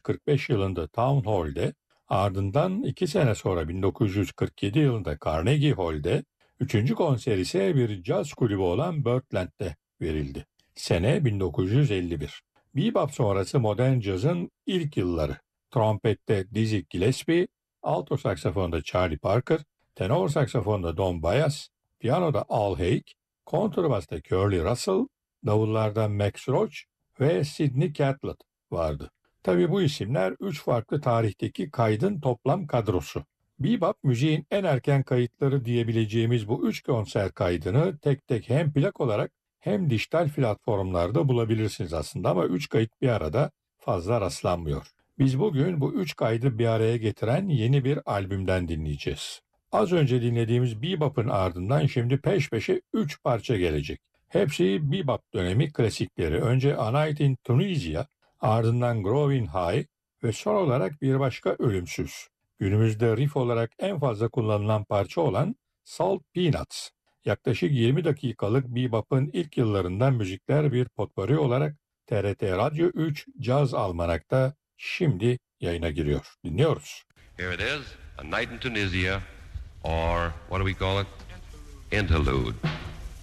1945 yılında Town Hall'de, ardından 2 sene sonra 1947 yılında Carnegie Hall'de, üçüncü konser ise bir caz kulübü olan Birdland'de verildi. Sene 1951. Bebop sonrası modern cazın ilk yılları. Trompette Dizzy Gillespie, alto saksafonda Charlie Parker, tenor saksafonda Don Byas, piyanoda Al Haig, kontrbasta Curly Russell, davullarda Max Roach ve Sidney Catlett vardı. Tabii bu isimler 3 farklı tarihteki kaydın toplam kadrosu. Bebop müziğin en erken kayıtları diyebileceğimiz bu 3 konser kaydını tek tek hem plak olarak hem dijital platformlarda bulabilirsiniz aslında, ama 3 kayıt bir arada fazla rastlanmıyor. Biz bugün bu 3 kaydı bir araya getiren yeni bir albümden dinleyeceğiz. Az önce dinlediğimiz Bebop'un ardından şimdi peş peşe 3 parça gelecek. Hepsi Bebop dönemi klasikleri. Önce A Night in Tunisia, ardından Growing High ve son olarak bir başka ölümsüz. Günümüzde riff olarak en fazla kullanılan parça olan Salt Peanuts. Yaklaşık 20 dakikalık Bebop'un ilk yıllarından müzikler bir potpourri olarak TRT Radyo 3 Caz Almanak'ta şimdi yayına giriyor. Dinliyoruz. Here it is, A Night in Tunisia, or what do we call it? Interlude.